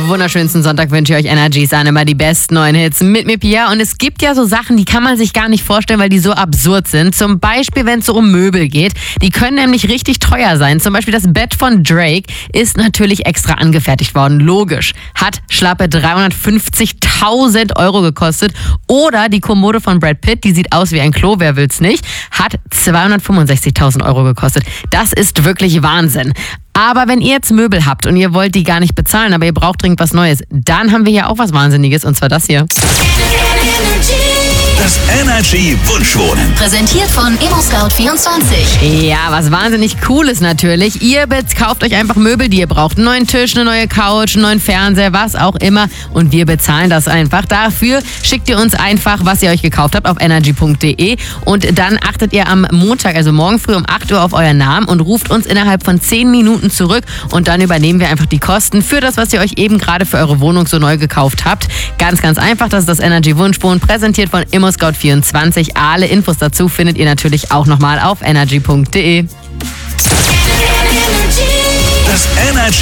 wunderschönsten Sonntag wünsche ich euch Energies an. Immer die besten neuen Hits mit mir, Pia. Und es gibt ja so Sachen, die kann man sich gar nicht vorstellen, weil die so absurd sind. Zum Beispiel, wenn es so um Möbel geht. Die können nämlich richtig teuer sein. Zum Beispiel das Bett von Drake ist natürlich extra angefertigt worden. Logisch. Hat schlappe 350.000 Euro gekostet. Oder die Kommode von Brad Pitt, die sieht aus wie ein Klo, wer will's nicht, hat 265.000 Euro gekostet. Das ist wirklich Wahnsinn. Aber wenn ihr jetzt Möbel habt und ihr wollt die gar nicht bezahlen, aber ihr braucht dringend was Neues, dann haben wir hier auch was Wahnsinniges, und zwar das hier. Das Energy Wunschwohnen. Präsentiert von ImmoScout24. Ja, was wahnsinnig Cooles natürlich. Ihr kauft euch einfach Möbel, die ihr braucht. Einen neuen Tisch, eine neue Couch, einen neuen Fernseher, was auch immer. Und wir bezahlen das einfach. Dafür schickt ihr uns einfach, was ihr euch gekauft habt, auf energy.de. Und dann achtet ihr am Montag, also morgen früh um 8 Uhr auf euren Namen und ruft uns innerhalb von 10 Minuten zurück. Und dann übernehmen wir einfach die Kosten für das, was ihr euch eben gerade für eure Wohnung so neu gekauft habt. Ganz, ganz einfach. Das ist das Energy Wunschwohnen, präsentiert von ImmoScout24. Alle Infos dazu findet ihr natürlich auch nochmal auf energy.de. Das Energy